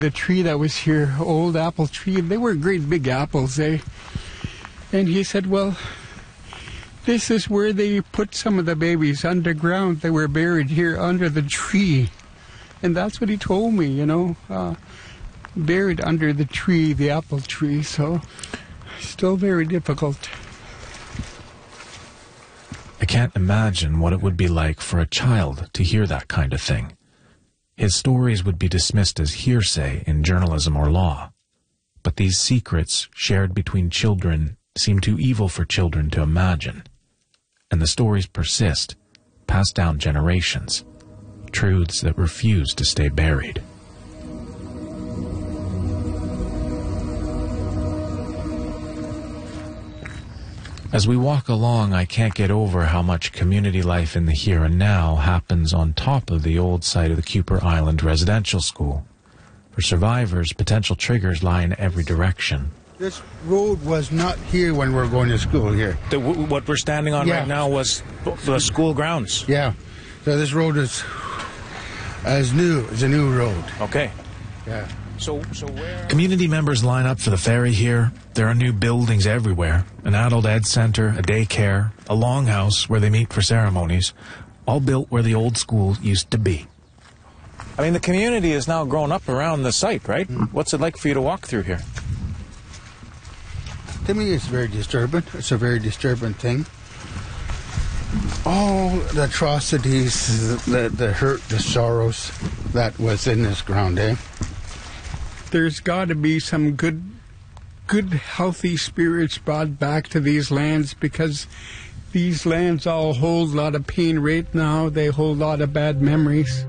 The tree that was here, old apple tree, they were great big apples, eh? And he said, well, this is where they put some of the babies underground. They were buried here under the tree. And that's what he told me, you know, buried under the tree, the apple tree. So still very difficult. I can't imagine what it would be like for a child to hear that kind of thing. His stories would be dismissed as hearsay in journalism or law. But these secrets shared between children seem too evil for children to imagine. And the stories persist, passed down generations, truths that refuse to stay buried. As we walk along, I can't get over how much community life in the here and now happens on top of the old site of the Kuper Island Residential School. For survivors, potential triggers lie in every direction. This road was not here when we were going to school here. What we're standing on right now was the school grounds? Yeah. So this road is as new. It's a new road. Okay. Yeah. So where... Community members line up for the ferry here. There are new buildings everywhere. An adult ed center, a daycare, a longhouse where they meet for ceremonies, all built where the old school used to be. I mean, the community is now grown up around the site, right? What's it like for you to walk through here? To me, it's very disturbing. It's a very disturbing thing. All the atrocities, the hurt, the sorrows that was in this ground, eh? There's got to be some good, healthy spirits brought back to these lands, because these lands all hold a lot of pain right now. They hold a lot of bad memories.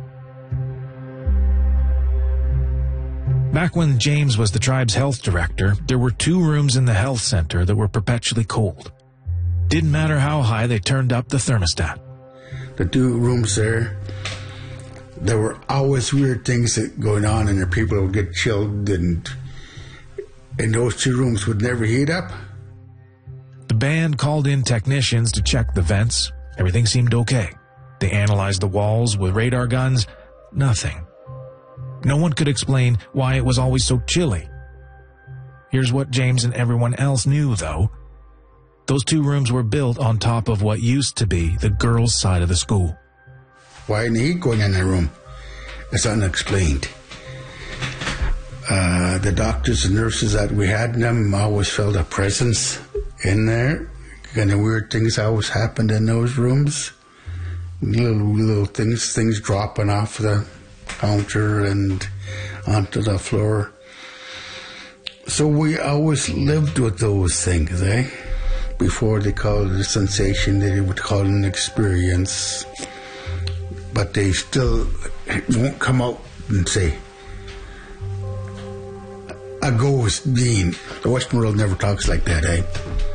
Back when James was the tribe's health director, there were 2 rooms in the health center that were perpetually cold. Didn't matter how high they turned up the thermostat. The 2 rooms there were always weird things going on in there. People would get chilled, and those 2 rooms would never heat up. The band called in technicians to check the vents. Everything seemed okay. They analyzed the walls with radar guns. Nothing. No one could explain why it was always so chilly. Here's what James and everyone else knew, though. Those 2 rooms were built on top of what used to be the girls' side of the school. Why didn't he go in that room? It's unexplained. The doctors and nurses that we had in them always felt a presence in there. Kind of weird things always happened in those rooms. Little things dropping off the counter and onto the floor. So we always lived with those things, eh? Before they called it a sensation, they would call it an experience. But they still won't come out and say, a ghost being. The Western world never talks like that, eh?